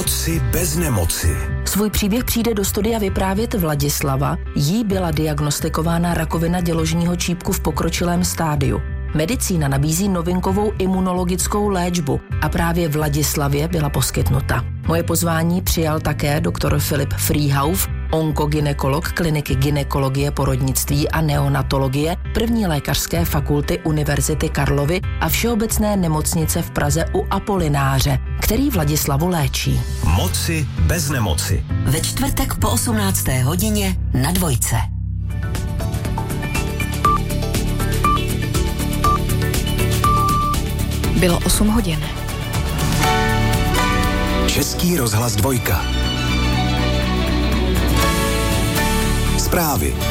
Moci bez nemoci. Svůj příběh přijde do studia vyprávět Vladislava. Jí byla diagnostikována rakovina děložního čípku v pokročilém stádiu. Medicína nabízí novinkovou imunologickou léčbu a právě Vladislavě byla poskytnuta. Moje pozvání přijal také doktor Filip Frýhauf, onkogynekolog kliniky gynekologie, porodnictví a neonatologie první lékařské fakulty Univerzity Karlovy a Všeobecné nemocnice v Praze u Apolináře, který Vladislavu léčí. Moci bez nemoci. Ve čtvrtek po 18. hodině na Dvojce. Bylo 8 hodin. Český rozhlas Dvojka. Zprávy.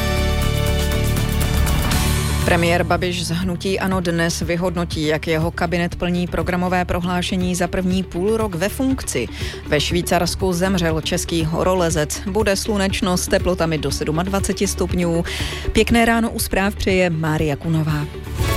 Premiér Babiš z hnutí ANO dnes vyhodnotí, jak jeho kabinet plní programové prohlášení za první půlrok ve funkci. Ve Švýcarsku zemřel český horolezec. Bude slunečno s teplotami do 27 stupňů. Pěkné ráno u zpráv přeje Mária Kunová.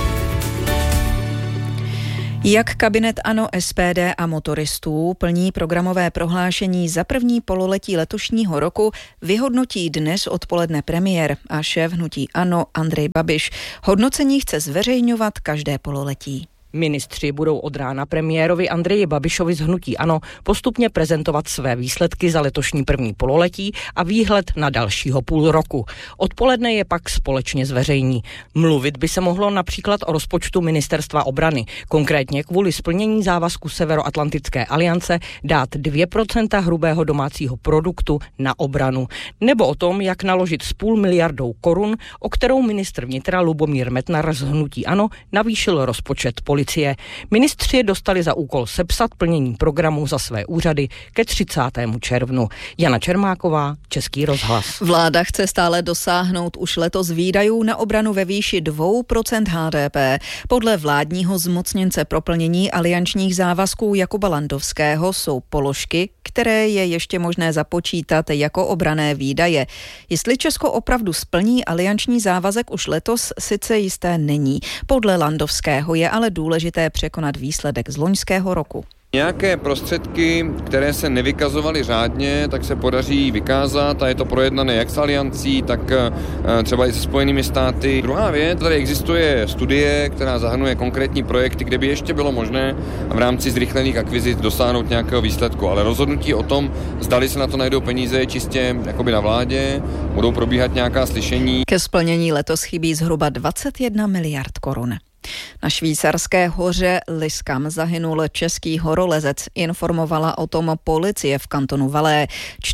Jak kabinet ANO, SPD a motoristů plní programové prohlášení za první pololetí letošního roku, vyhodnotí dnes odpoledne premiér a šéf hnutí ANO Andrej Babiš. Hodnocení chce zveřejňovat každé pololetí. Ministři budou od rána premiérovi Andreji Babišovi z hnutí ANO postupně prezentovat své výsledky za letošní první pololetí a výhled na dalšího půl roku. Odpoledne je pak společně zveřejní. Mluvit by se mohlo například o rozpočtu Ministerstva obrany, konkrétně kvůli splnění závazku Severoatlantické aliance dát 2% hrubého domácího produktu na obranu. Nebo o tom, jak naložit s 0,5 miliardy korun, o kterou ministr vnitra Lubomír Metnar z hnutí ANO navýšil rozpočet policie. Ministři dostali za úkol sepsat plnění programu za své úřady ke 30. červnu. Jana Čermáková, Český rozhlas. Vláda chce stále dosáhnout už letos výdajů na obranu ve výši 2% HDP. Podle vládního zmocněnce pro plnění aliančních závazků Jakuba Landovského jsou položky, které je ještě možné započítat jako obranné výdaje. Jestli Česko opravdu splní alianční závazek už letos, sice jisté není. Podle Landovského je ale důležité překonat výsledek z loňského roku. Nějaké prostředky, které se nevykazovaly řádně, tak se podaří vykázat a je to projednané jak s aliancí, tak třeba i se Spojenými státy. Druhá věc, tady existuje studie, která zahrnuje konkrétní projekty, kde by ještě bylo možné v rámci zrychlených akvizic dosáhnout nějakého výsledku, ale rozhodnutí o tom, zdali se na to najdou peníze, čistě jakoby na vládě, budou probíhat nějaká slyšení. Ke splnění letos chybí zhruba 21 miliard korun. Na švýcarské hoře Liskam zahynul český horolezec, informovala o tom policie v kantonu Valais.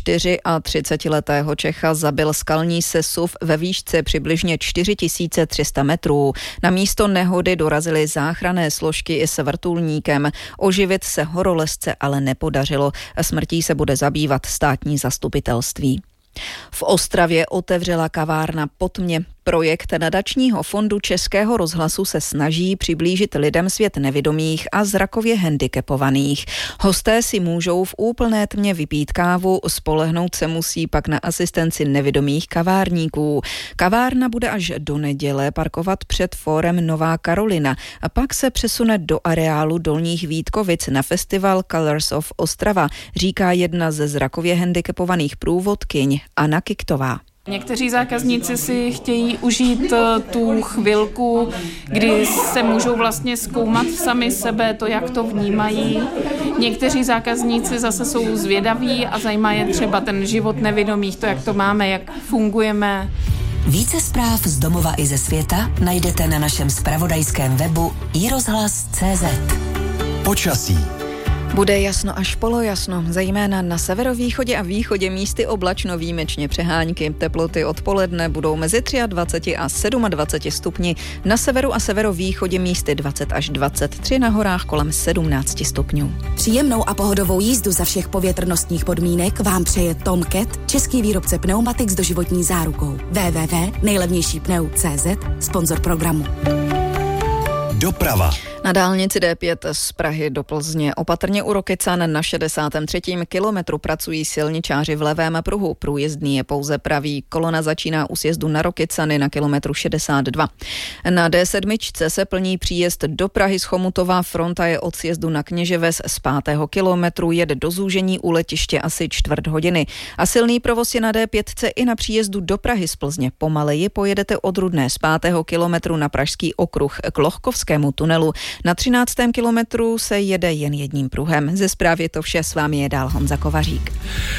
34letého Čecha zabil skalní sesuv ve výšce přibližně 4300 metrů. Na místo nehody dorazily záchranné složky i s vrtulníkem. Oživit se horolezce ale nepodařilo. Smrtí se bude zabývat státní zastupitelství. V Ostravě otevřela kavárna po tmě. Projekt nadačního fondu Českého rozhlasu se snaží přiblížit lidem svět nevidomých a zrakově handicapovaných. Hosté si můžou v úplné tmě vypít kávu, spolehnout se musí pak na asistenci nevidomých kavárníků. Kavárna bude až do neděle parkovat před fórem Nová Karolina a pak se přesune do areálu Dolních Vítkovic na festival Colors of Ostrava, říká jedna ze zrakově handicapovaných průvodkyň Anna Kiktová. Někteří zákazníci si chtějí užít tu chvilku, kdy se můžou vlastně zkoumat sami sebe, to, jak to vnímají. Někteří zákazníci zase jsou zvědaví a zajímá je třeba ten život nevidomých, to, jak to máme, jak fungujeme. Více zpráv z domova i ze světa najdete na našem zpravodajském webu iRozhlas.cz. Počasí. Bude jasno až polojasno, zejména na severovýchodě a východě místy oblačno, výjimečně přehánky. Teploty odpoledne budou mezi 23 a 27 stupni, na severu a severovýchodě místy 20 až 23, na horách kolem 17 stupňů. Příjemnou a pohodovou jízdu za všech povětrnostních podmínek vám přeje Tom Cat, český výrobce pneumatik s doživotní zárukou. www.nejlevnějšípneu.cz, sponzor programu. Doprava. Na dálnici D5 z Prahy do Plzně opatrně u Rokycan na 63. kilometru pracují silničáři v levém pruhu. Průjezdný je pouze pravý. Kolona začíná u sjezdu na Rokycany na kilometru 62. Na D7 se plní příjezd do Prahy z Chomutova. Fronta je od sjezdu na Kněževes z 5. kilometru. Jede do zúžení u letiště asi čtvrt hodiny. A silný provoz je na D5 i na příjezdu do Prahy z Plzně. Pomaleji pojedete od Rudné z 5. kilometru na Pražský okruh k Lohkovskému tunelu. Na 13. kilometru se jede jen jedním pruhem. Ze zprávy je to vše, s vámi je dál Honza Kovařík.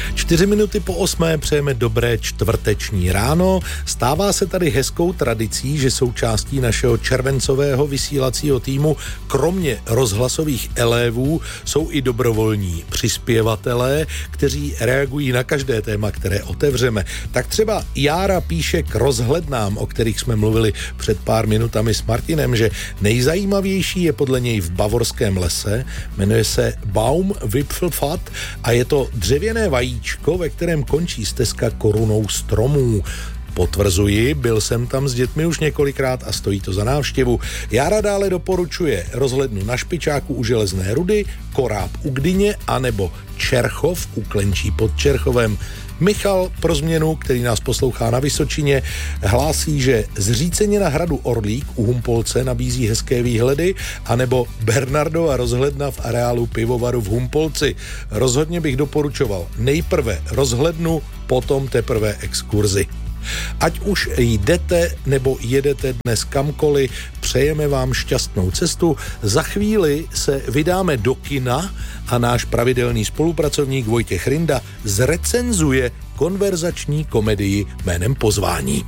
7:04 přejeme dobré čtvrteční ráno. Stává se tady hezkou tradicí, že součástí našeho červencového vysílacího týmu kromě rozhlasových elévů jsou i dobrovolní přispěvatelé, kteří reagují na každé téma, které otevřeme. Tak třeba Jára píše k rozhlednám, o kterých jsme mluvili před pár minutami s Martinem, že nejzajímavější je podle něj v bavorském lese, jmenuje se Baumwipfelpfad a je to dřevěné vajíčko, ve kterém končí stezka korunou stromů. Potvrzuji, byl jsem tam s dětmi už několikrát a stojí to za návštěvu. Jára dále doporučuje rozhlednu na Špičáku u Železné Rudy, Koráb u Gdyně anebo Čerchov u Klenčí pod Čerchovem. Michal pro změnu, který nás poslouchá na Vysočině, hlásí, že Zřícenina hradu Orlík u Humpolce nabízí hezké výhledy, anebo Bernardova rozhledna v areálu pivovaru v Humpolci. Rozhodně bych doporučoval nejprve rozhlednu, potom teprve exkurzi. Ať už jdete nebo jedete dnes kamkoliv, přejeme vám šťastnou cestu. Za chvíli se vydáme do kina a náš pravidelný spolupracovník Vojtěch Rinda zrecenzuje konverzační komedii jménem Pozvání.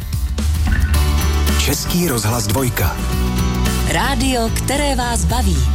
Český rozhlas 2. Rádio, které vás baví.